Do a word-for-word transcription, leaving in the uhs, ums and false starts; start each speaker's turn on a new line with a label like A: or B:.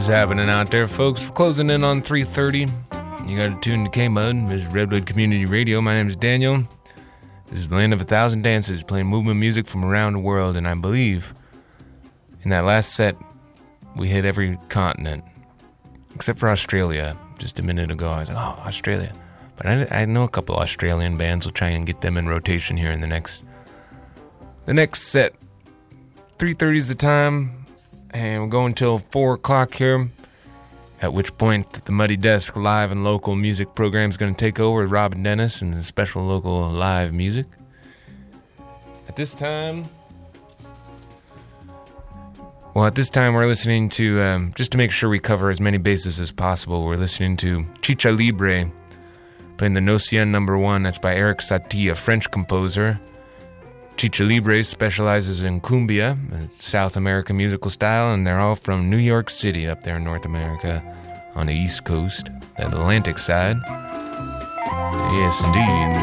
A: happening out there, folks? We're closing in on three thirty. You got to tune to K-Mud. This is Redwood Community Radio. My name is Daniel. This is the Land of a Thousand Dances, playing movement music from around the world. And I believe in that last set, we hit every continent, except for Australia. Just a minute ago, I was like, oh, Australia. But I, I know a couple of Australian bands. We'll try and get them in rotation here in the next, the next set. three thirty is the time, and we're going until four o'clock here, at which point the Muddy Desk live and local music program is going to take over with Robin Dennis and special local live music. At this time, well, at this time we're listening to, um, just to make sure we cover as many bases as possible, we're listening to Chicha Libre, playing the Nocien number one. That's by Eric Satie, a French composer. Chicha Libre specializes in cumbia, a South American musical style, and they're all from New York City up there in North America on the East Coast, the Atlantic side. Yes, indeed.